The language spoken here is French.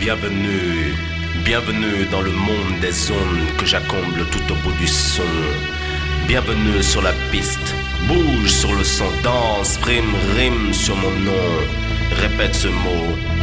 Bienvenue, bienvenue dans le monde des ondes que j'accomble tout au bout du son. Bienvenue sur la piste, bouge sur le son, danse, frime, rime sur mon nom. Répète ce mot,